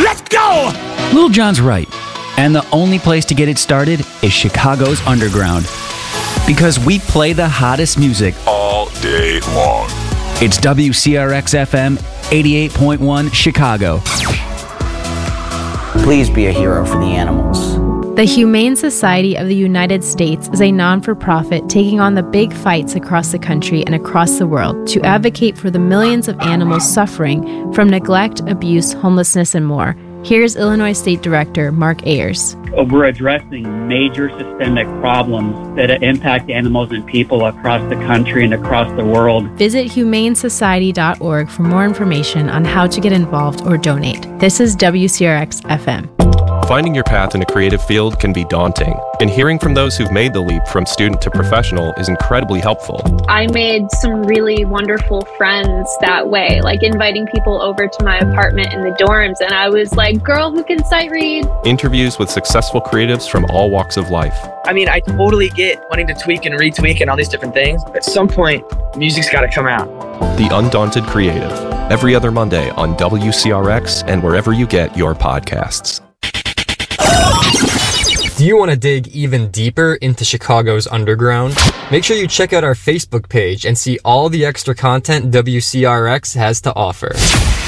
Let's go! Lil Jon's right. And the only place to get it started is Chicago's Underground. Because we play the hottest music All day long. It's WCRX FM 88.1 Chicago. Please be a hero for the animals. The Humane Society of the United States is a non-for-profit taking on the big fights across the country and across the world to advocate for the millions of animals suffering from neglect, abuse, homelessness, and more. Here's Illinois State Director Mark Ayers. We're addressing major systemic problems that impact animals and people across the country and across the world. Visit humanesociety.org for more information on how to get involved or donate. This is WCRX FM. Finding your path in a creative field can be daunting, and hearing from those who've made the leap from student to professional is incredibly helpful. I made some really wonderful friends that way, like inviting people over to my apartment in the dorms, and I was like, girl who can sight read. Interviews with successful creatives from all walks of life. I mean, I totally get wanting to tweak and retweak and all these different things. At some point, music's got to come out. The Undaunted Creative, every other Monday on WCRX and wherever you get your podcasts. Do you want to dig even deeper into Chicago's underground? Make sure you check out our Facebook page and see all the extra content WCRX has to offer.